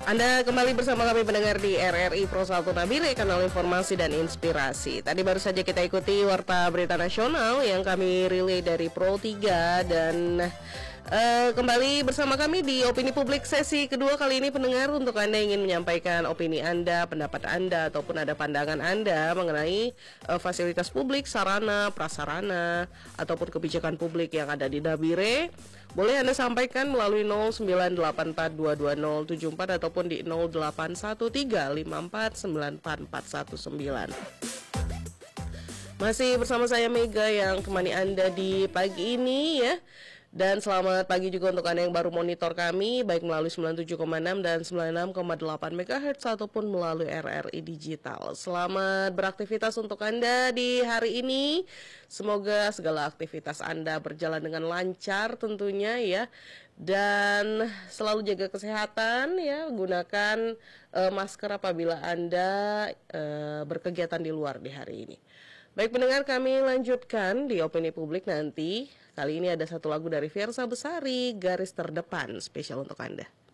Anda kembali bersama kami pendengar di RRI Pro 1 Nabire, kanal informasi dan inspirasi. Tadi baru saja kita ikuti Warta Berita Nasional yang kami relay dari Pro 3 dan kembali bersama kami di Opini Publik sesi kedua kali ini pendengar. Untuk Anda ingin menyampaikan opini Anda, pendapat Anda, ataupun ada pandangan Anda mengenai fasilitas publik, sarana, prasarana, ataupun kebijakan publik yang ada di Nabire, boleh Anda sampaikan melalui 0894220074 ataupun di 081354944119. Masih bersama saya Mega yang temani Anda di pagi ini ya. Dan selamat pagi juga untuk Anda yang baru monitor kami baik melalui 97,6 dan 96,8 MHz ataupun melalui RRI Digital. Selamat beraktivitas untuk Anda di hari ini. Semoga segala aktivitas Anda berjalan dengan lancar tentunya ya. Dan selalu jaga kesehatan ya, gunakan masker apabila Anda berkegiatan di luar di hari ini. Baik pendengar, kami lanjutkan di Opini Publik nanti. Kali ini ada satu lagu dari Fiersa Besari, Garis Terdepan, spesial untuk Anda.